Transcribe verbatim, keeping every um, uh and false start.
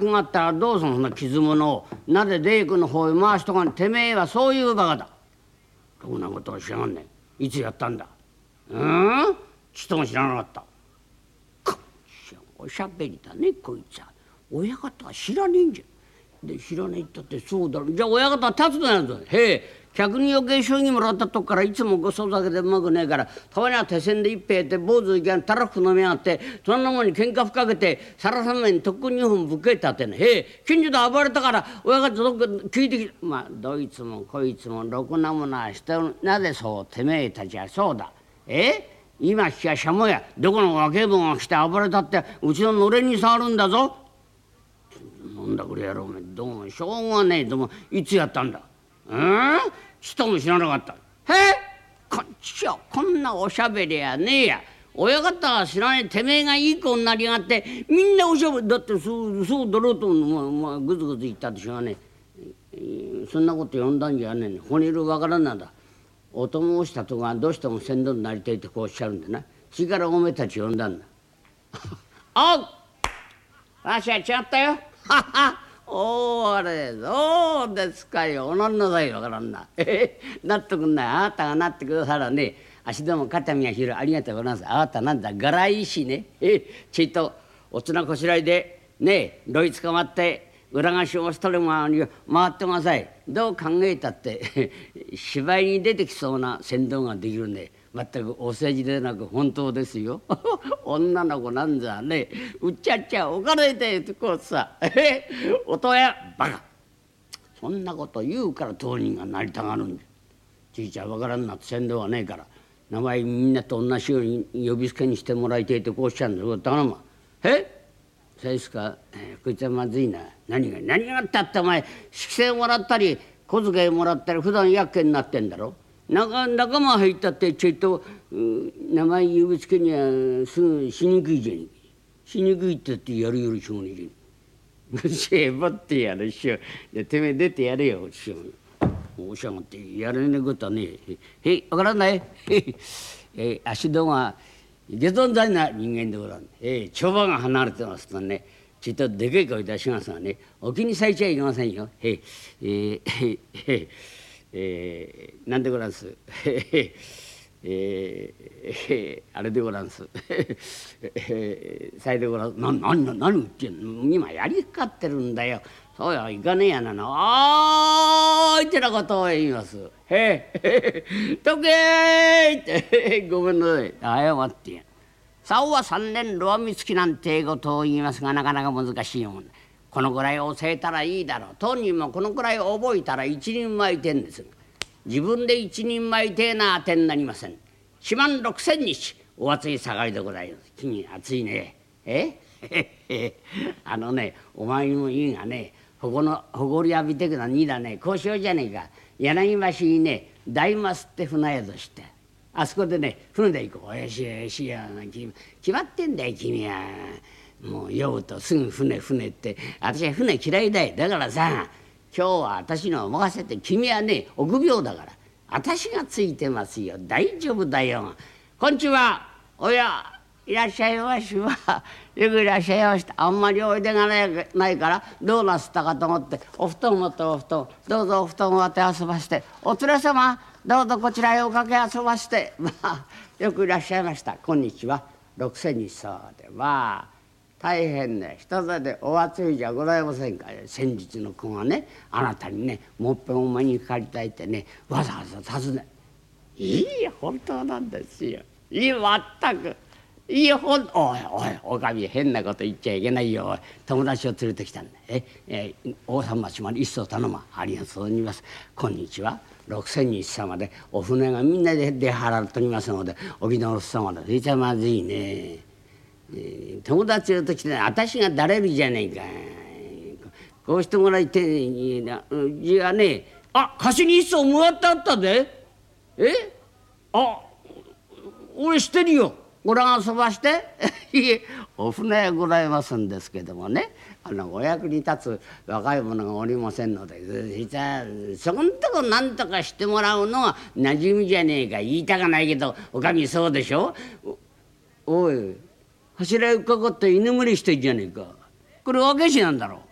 くがったらどうすんのそんな傷物を。なぜデイクの方へ回しとかん。てめえはそういうバカだ。ろくなことは知らんねん。いつやったんだ。うんちっとも知らなかった。こおしゃべりだねこいつは。親方は知らねえんじゃん。で知らねえったってそうだろ。じゃあ親方は立つのやぞ。へえ客に余計将棋もらったとこからいつもごそ酒でうまくねえからたまには手銭で一杯やって坊主いきゃんたらふく飲みやがってそんなもんに喧嘩ふかけて皿さんめんに特訓にほんぶっけたってね。へえ近所で暴れたから親方どっか聞いてきてまあどいつもこいつもろくなものはしてなぜそうてめえたちはそうだ。え今聞きゃしゃもやどこの若えもんが来て暴れたってうちののれんに触るんだぞ。なんだこれやろうめどうもしょうがねえどうもいつやったんだ。うんちとも知らなかった。へえこっちはこんなおしゃべりやねえや。親方は知らねえてめえがいい子になりやがってみんなおしゃべりだってそうそうだろうと、まあまあ、ぐずぐず言ったってしょうがねえ。そんなこと呼んだんじゃねえね。ここにいるわからんなんだ。お供をしたとがどうしても船頭になりたいってこうおっしゃるんでな。それからおめえたち呼んだんだ。あっわしは違ったよ。はっはおーれそうですかよ。おのんのさいわからんな。えなってくんない。あなたがなってくださらね足ども肩身が広いありがとうございます。あなたなんだ柄いいしねえちっとおつなこしらいでねロイつかまって裏がしを一人も回ってください。どう考えたって芝居に出てきそうな船頭ができるんで全くお世辞でなく本当ですよ。女の子なんざねうっちゃっちゃおかれてってこうさえ音やバカそんなこと言うから当人がなりたがるんじゃ。じいちゃんわからんなって船頭はねえから名前みんなと同じように呼びつけにしてもらいたいってこうおっしゃるんだよ。頼むわ。えそうですか、えー、こいつはまずいな。何が何があったってお前式銭もらったり小遣いもらったり普段やっけになってんだろ。仲仲間入ったってちょいと名前呼びつけにはすぐしにくいじゃねえか。しにくいってってやるよりしょうがねえじゃねえ。しばってやるしよ。でてめえ出てやれよしよ。おしゃがってやれねえことはねえ。へいわからない。え足どが下存在な人間でござる。え帳場が離れてますとねちょっとでけえ声出しますがねお気にされちゃいけませんよ。へいえー、えーえー、なんでござんす。えー、あれでござんす。えー、さいでござんす。な何何何言ってんの。今やりかかってるんだよ。そうよいかねえやなの。あーいってなことを言います。へえとけーってごめんなさい謝ってや。さおは三年ロアミつきなんてことを言いますがなかなか難しいもん。このぐらい教えたらいいだろう。当人もこのくらい覚えたら一人前てんですが自分で一人前てえなあてになりません。四万六千日お暑い盛りでございます。君暑いねえあのねお前にもいいがねここのほこり浴びてくのにだねこうしようじゃねえか。柳橋にね大増って船宿してあそこでね船で行こう。よしよしよ決まってんだよ君は。もう酔うとすぐ船船って私は船嫌いだよ。だからさ今日は私のお任せて君はね臆病だから私がついてますよ。大丈夫だよ。こんちはおやいらっしゃいましはよくいらっしゃいました。あんまりおいでがないからどうなすったかと思ってお布団持ってお布団どうぞお布団を当て遊ばせてお連れ様どうぞこちらへおかけ遊ばせてまあよくいらっしゃいました。今日は六千日そうでまあ大変ね人座でお暑いじゃございませんか。先日の子がねあなたにねもっぺんお目にかかりたいってねわざわざ訪ねいい本当なんですよ。いいまったくいいほんおいおいおかみ変なこと言っちゃいけないよ。友達を連れてきたんだ。ええ大さん町まで一層頼む。ありがとうございます。今日は六千日様でお船がみんなで出払っておりますのでお気のさまでそれじゃまずいね。えー、友達の時って私がだれるじゃねえか。こうしてもらいていいな。じゃあねあ貸しに一層もらってあったで。えあ俺知ってるよ。ご覧遊ばしていえお船ございますんですけどもねあのお役に立つ若い者がおりませんので実はそこんとこなんとかしてもらうのはなじみじゃねえか。言いたかないけどおかみそうでしょ。おい柱へかかって居眠りしてんじゃねえか。これ若えしなんだろ